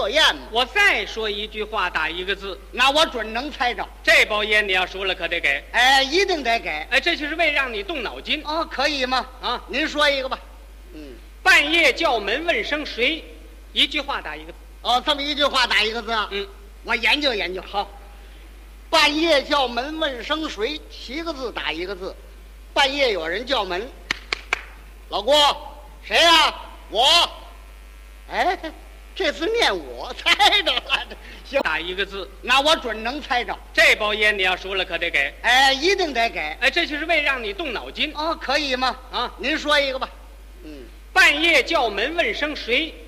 测验嘛。 我再说一句话，打一个字， 那我准能猜着。 这包烟你要输了可得给。 哎，一定得给。 哎，这就是为让你动脑筋哦，可以吗？ 啊！ 您说一个吧。 半夜叫门问声谁，一句话打一个字。 哦，这么一句话打一个字啊。我研究研究。好，半夜叫门问声谁，7个字打一个字。半夜有人叫门，老郭，谁呀？我。哎，这次念我猜着了。行， 打一个字， 那我准能猜着。 这包烟你要输了可得给。 哎，一定得给。 哎，这就是为让你动脑筋哦，可以吗？ 啊！ 您说一个吧。 半夜叫门问声谁，